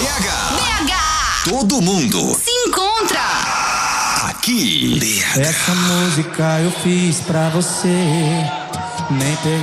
BH. Todo mundo se encontra aqui. Essa música eu fiz pra você. Nem